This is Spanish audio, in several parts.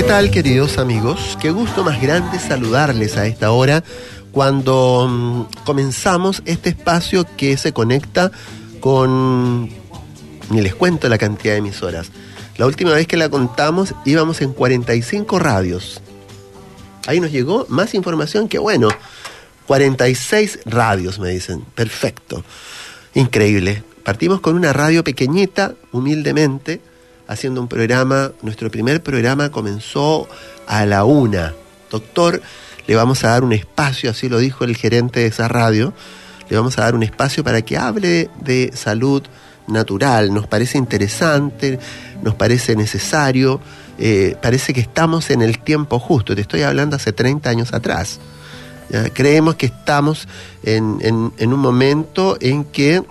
tal, queridos amigos? Qué gusto más grande saludarles a esta hora cuando comenzamos este espacio que se conecta con... Ni les cuento la cantidad de emisoras. La última vez que la contamos íbamos en 45 radios. Ahí nos llegó más información que, bueno, 46 radios me dicen. Perfecto. Increíble. Partimos con una radio pequeñita, humildemente, haciendo un programa. Nuestro primer programa comenzó a la 1. Doctor, le vamos a dar un espacio, así lo dijo el gerente de esa radio, le vamos a dar un espacio para que hable de salud natural. Nos parece interesante, nos parece necesario, parece que estamos en el tiempo justo. Te estoy hablando hace 30 años atrás. ¿Ya? Creemos que estamos en un momento en que...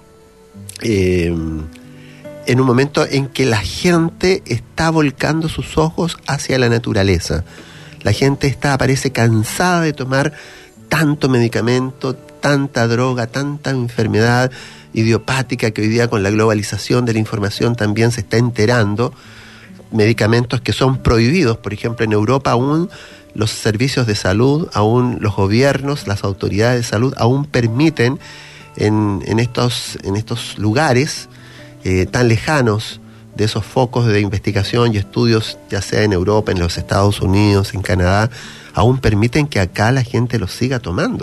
en un momento en que la gente está volcando sus ojos hacia la naturaleza. La gente parece cansada de tomar tanto medicamento, tanta droga, tanta enfermedad idiopática que hoy día con la globalización de la información también se está enterando. Medicamentos que son prohibidos, por ejemplo, en Europa aún los servicios de salud, aún los gobiernos, las autoridades de salud aún permiten en estos lugares tan lejanos de esos focos de investigación y estudios, ya sea en Europa, en los Estados Unidos, en Canadá, aún permiten que acá la gente los siga tomando.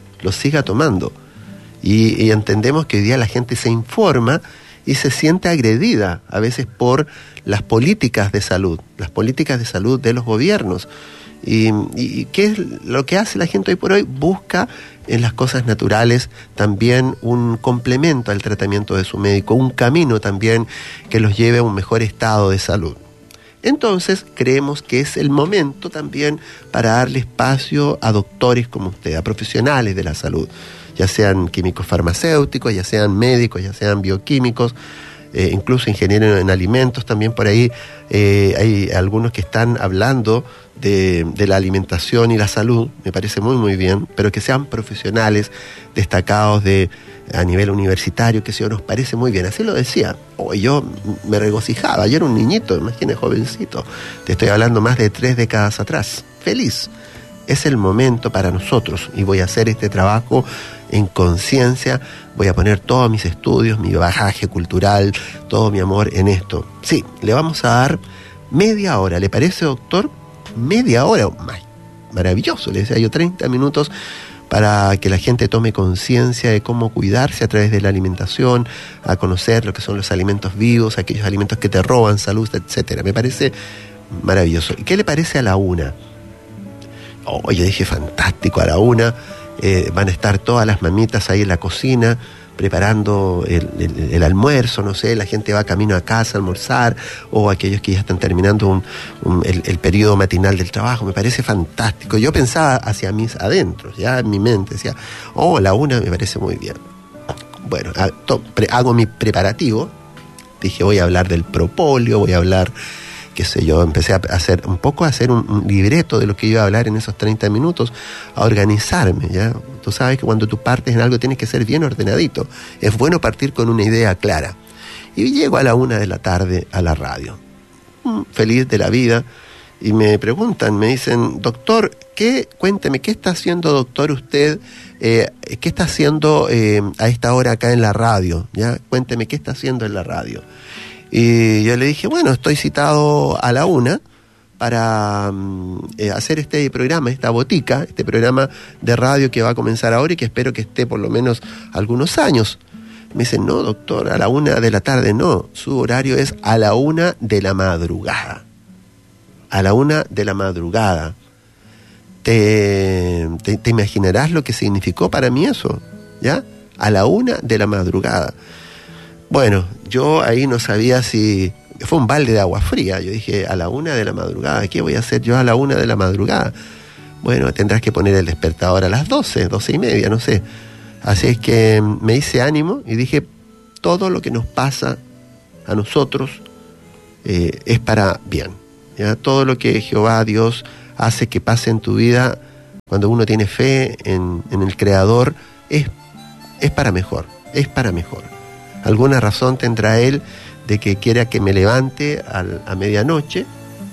Y entendemos que hoy día la gente se informa y se siente agredida a veces por las políticas de salud de los gobiernos. ¿Y qué es lo que hace la gente hoy por hoy? Busca en las cosas naturales también un complemento al tratamiento de su médico, un camino también que los lleve a un mejor estado de salud. Entonces creemos que es el momento también para darle espacio a doctores como usted, a profesionales de la salud, ya sean químicos farmacéuticos, ya sean médicos, ya sean bioquímicos, incluso ingenieros en alimentos. También por ahí hay algunos que están hablando de la alimentación y la salud, me parece muy muy bien, pero que sean profesionales destacados a nivel universitario, que eso nos parece muy bien. Así lo decía, yo me regocijaba, yo era un niñito, imagínate, jovencito, te estoy hablando más de 3 décadas atrás, feliz. Es el momento para nosotros y voy a hacer este trabajo en conciencia, voy a poner todos mis estudios, mi bagaje cultural, todo mi amor en esto. Sí, le vamos a dar media hora, ¿le parece, doctor? Media hora, maravilloso, le decía yo, 30 minutos para que la gente tome conciencia de cómo cuidarse a través de la alimentación, a conocer lo que son los alimentos vivos, aquellos alimentos que te roban salud, etcétera. Me parece maravilloso. ¿Y qué le parece a la 1? Yo dije, fantástico, a la 1 van a estar todas las mamitas ahí en la cocina preparando el almuerzo, no sé, la gente va camino a casa a almorzar, o aquellos que ya están terminando el periodo matinal del trabajo. Me parece fantástico. Yo pensaba hacia mis adentros, ya en mi mente decía, la 1 me parece muy bien. Bueno, hago mi preparativo, dije, voy a hablar del propóleo, voy a hablar, qué sé yo, empecé a hacer un libreto de lo que iba a hablar en esos 30 minutos, a organizarme, ¿ya? Tú sabes que cuando tú partes en algo tienes que ser bien ordenadito. Es bueno partir con una idea clara. Y llego a la 1 de la tarde a la radio, feliz de la vida, y me preguntan, me dicen, doctor, cuénteme, ¿qué está haciendo, doctor, usted? ¿Qué está haciendo a esta hora acá en la radio? ¿Ya? Cuénteme, ¿qué está haciendo en la radio? Y yo le dije, bueno, estoy citado a la 1 para hacer este programa, esta botica, este programa de radio que va a comenzar ahora y que espero que esté por lo menos algunos años. Me dicen, no, doctor, a la 1 de la tarde no, su horario es a la 1 de la madrugada. A la 1 de la madrugada. ¿Te imaginarás lo que significó para mí eso? ¿Ya? A la 1 de la madrugada. Bueno, yo ahí no sabía si... Fue un balde de agua fría. Yo dije, a la 1 de la madrugada, ¿qué voy a hacer yo a la 1 de la madrugada? Bueno, tendrás que poner el despertador a las 12 y media, no sé. Así es que me hice ánimo y dije, todo lo que nos pasa a nosotros es para bien, ¿ya? Todo lo que Jehová, Dios, hace que pase en tu vida, cuando uno tiene fe en el Creador, es para mejor, es para mejor. Alguna razón tendrá Él de que quiera que me levante a medianoche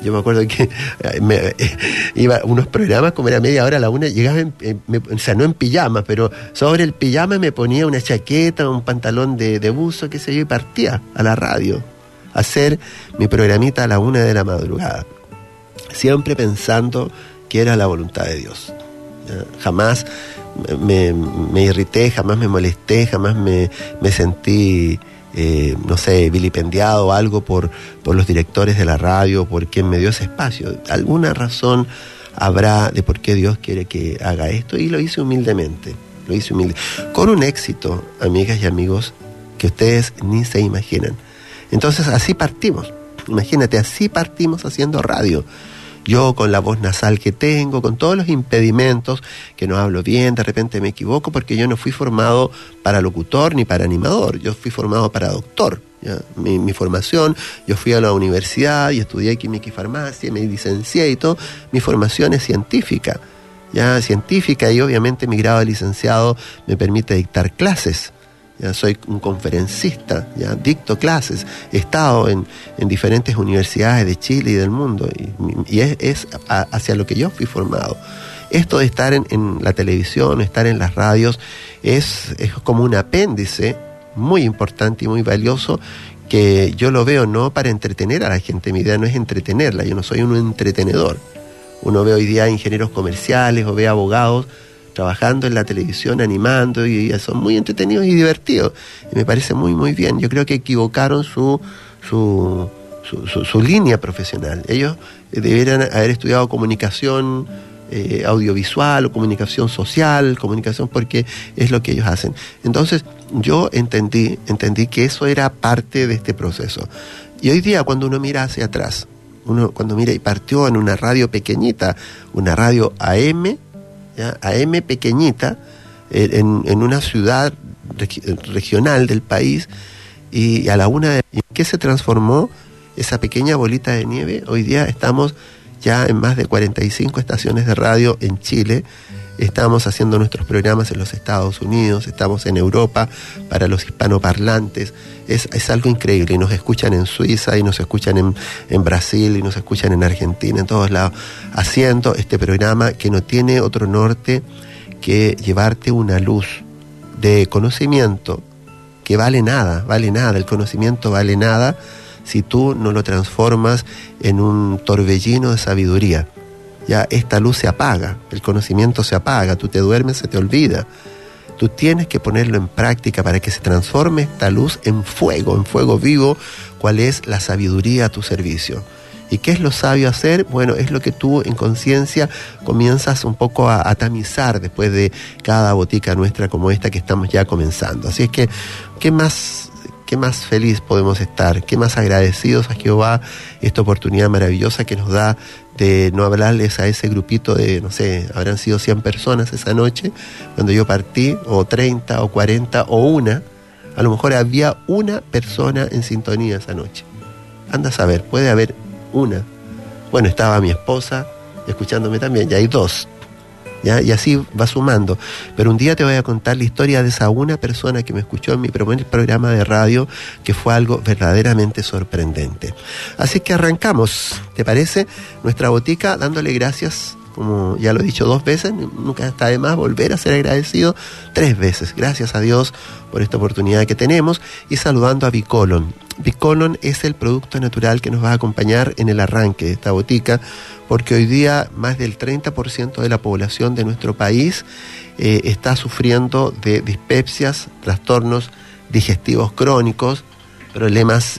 Yo me acuerdo que iba a unos programas, como era media hora a la una, llegaba, o sea, no en pijama, pero sobre el pijama me ponía una chaqueta, un pantalón de buzo, qué sé yo, y partía a la radio a hacer mi programita a la 1 de la madrugada. Siempre pensando que era la voluntad de Dios. Jamás me irrité, jamás me molesté, jamás me sentí... no sé, vilipendiado o algo por los directores de la radio, por quien me dio ese espacio. Alguna razón habrá de por qué Dios quiere que haga esto, y lo hice humildemente, con un éxito, amigas y amigos, que ustedes ni se imaginan. Entonces así partimos, imagínate, así partimos haciendo radio. Yo con la voz nasal que tengo, con todos los impedimentos, que no hablo bien, de repente me equivoco, porque yo no fui formado para locutor ni para animador, yo fui formado para doctor. ¿Ya? Mi formación, yo fui a la universidad y estudié química y farmacia, me licencié y todo, mi formación es científica, ya científica, y obviamente mi grado de licenciado me permite dictar clases. Ya soy un conferencista, ya dicto clases, he estado en diferentes universidades de Chile y del mundo, y es hacia lo que yo fui formado. Esto de estar en la televisión, estar en las radios, es como un apéndice muy importante y muy valioso, que yo lo veo no para entretener a la gente, mi idea no es entretenerla, yo no soy un entretenedor. Uno ve hoy día ingenieros comerciales o ve abogados trabajando en la televisión, animando, y son muy entretenidos y divertidos. Y me parece muy, muy bien. Yo creo que equivocaron su línea profesional. Ellos debieran haber estudiado comunicación audiovisual o comunicación social, porque es lo que ellos hacen. Entonces, yo entendí que eso era parte de este proceso. Y hoy día, cuando uno mira hacia atrás, cuando mira y partió en una radio pequeñita, una radio AM, ¿ya? AM pequeñita, en una ciudad regional del país, y a la una ¿en qué se transformó esa pequeña bolita de nieve? Hoy día estamos ya en más de 45 estaciones de radio en Chile, estamos haciendo nuestros programas en los Estados Unidos, estamos en Europa para los hispanoparlantes. Es algo increíble, y nos escuchan en Suiza, y nos escuchan en Brasil, y nos escuchan en Argentina, en todos lados, haciendo este programa que no tiene otro norte que llevarte una luz de conocimiento que vale nada, el conocimiento vale nada si tú no lo transformas en un torbellino de sabiduría. Ya esta luz se apaga, el conocimiento se apaga, tú te duermes, se te olvida. Tú tienes que ponerlo en práctica para que se transforme esta luz en fuego vivo, cuál es la sabiduría a tu servicio. ¿Y qué es lo sabio hacer? Bueno, es lo que tú en conciencia comienzas un poco a tamizar después de cada botica nuestra como esta que estamos ya comenzando. Así es que, ¿qué más feliz podemos estar? ¿Qué más agradecidos a Jehová esta oportunidad maravillosa que nos da de no hablarles a ese grupito de, no sé, habrán sido 100 personas esa noche cuando yo partí, o 30 o 40 o una? A lo mejor había una persona en sintonía esa noche. Anda a saber, puede haber una. Bueno, estaba mi esposa escuchándome también, ya hay 2. ¿Ya? Y así va sumando. Pero un día te voy a contar la historia de esa una persona que me escuchó en mi primer programa de radio, que fue algo verdaderamente sorprendente. Así que arrancamos, ¿te parece? Nuestra botica, dándole gracias, como ya lo he dicho 2 veces, nunca está de más volver a ser agradecido 3 veces. Gracias a Dios por esta oportunidad que tenemos, y saludando a Bicolon. Bicolon es el producto natural que nos va a acompañar en el arranque de esta botica, porque hoy día más del 30% de la población de nuestro país está sufriendo de dispepsias, trastornos digestivos crónicos, problemas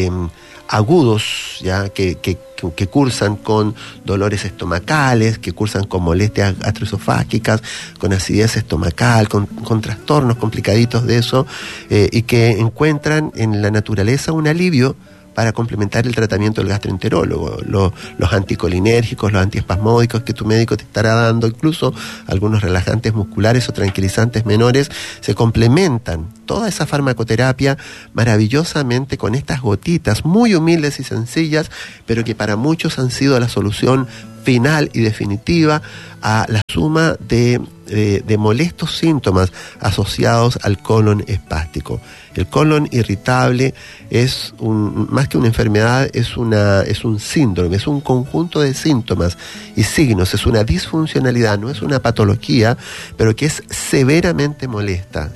agudos, ya que cursan con dolores estomacales, que cursan con molestias gastroesofágicas, con acidez estomacal, con trastornos complicaditos de eso, y que encuentran en la naturaleza un alivio para complementar el tratamiento del gastroenterólogo. Los anticolinérgicos, los antiespasmódicos que tu médico te estará dando, incluso algunos relajantes musculares o tranquilizantes menores, se complementan toda esa farmacoterapia maravillosamente con estas gotitas muy humildes y sencillas, pero que para muchos han sido la solución final y definitiva a la suma de molestos síntomas asociados al colon espástico. El colon irritable es más que una enfermedad, es un síndrome, es un conjunto de síntomas y signos, es una disfuncionalidad, no es una patología, pero que es severamente molesta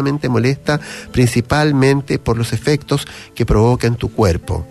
principalmente por los efectos que provoca en tu cuerpo.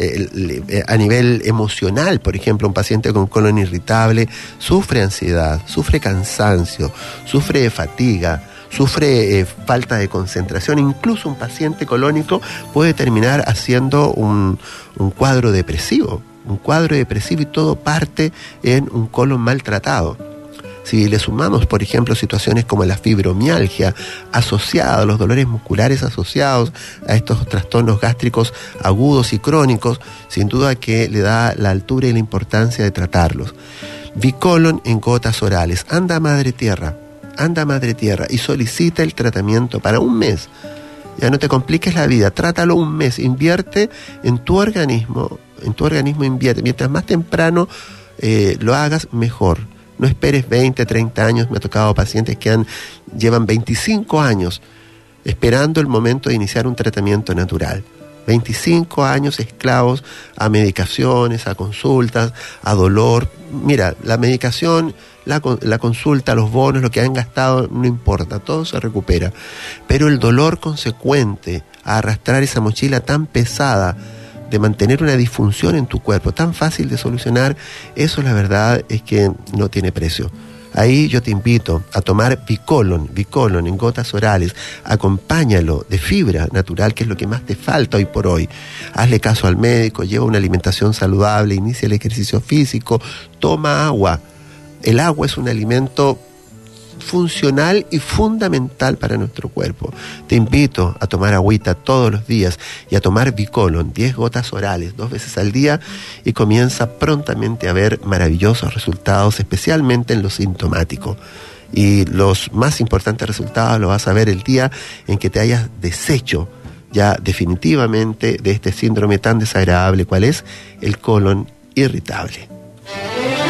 A nivel emocional, por ejemplo, un paciente con colon irritable sufre ansiedad, sufre cansancio, sufre fatiga, sufre falta de concentración. Incluso un paciente colónico puede terminar haciendo un cuadro depresivo, y todo parte en un colon maltratado. Si le sumamos, por ejemplo, situaciones como la fibromialgia asociada a los dolores musculares asociados a estos trastornos gástricos agudos y crónicos, sin duda que le da la altura y la importancia de tratarlos. Bicolon en gotas orales. Anda a Madre Tierra y solicita el tratamiento para un mes. Ya no te compliques la vida, trátalo un mes, invierte en tu organismo invierte. Mientras más temprano lo hagas, mejor. No esperes 20, 30 años. Me ha tocado pacientes que llevan 25 años esperando el momento de iniciar un tratamiento natural. 25 años esclavos a medicaciones, a consultas, a dolor. Mira, la medicación, la consulta, los bonos, lo que han gastado, no importa, todo se recupera. Pero el dolor consecuente a arrastrar esa mochila tan pesada de mantener una disfunción en tu cuerpo, tan fácil de solucionar, eso la verdad es que no tiene precio. Ahí yo te invito a tomar Bicolon en gotas orales. Acompáñalo de fibra natural, que es lo que más te falta hoy por hoy. Hazle caso al médico, lleva una alimentación saludable, inicia el ejercicio físico, toma agua. El agua es un alimento funcional y fundamental para nuestro cuerpo. Te invito a tomar agüita todos los días y a tomar Bicolon, 10 gotas orales, 2 veces al día, y comienza prontamente a ver maravillosos resultados, especialmente en lo sintomático. Y los más importantes resultados los vas a ver el día en que te hayas deshecho ya definitivamente de este síndrome tan desagradable, cual es el colon irritable.